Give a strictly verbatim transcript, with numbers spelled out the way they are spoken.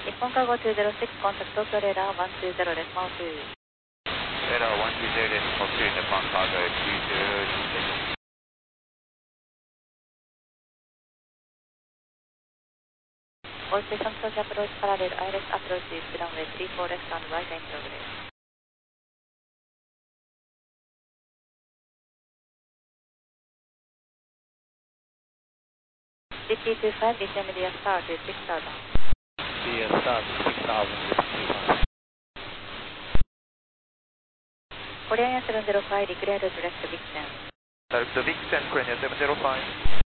日本カゴにゼロろく、コンタクト東京レーダーいちにゼロです。マウント。 レーダーいちにゼロです。コックピット日本カゴきゅうじゅうにです。 All stations approach approach parallel I L S approach is runway three four left and right in progress. D T two five descend via start with six thousand. Via start six thousand with three five. Korean seven zero five declared direct Vixen. Direct Vixen, Korean seven zero five.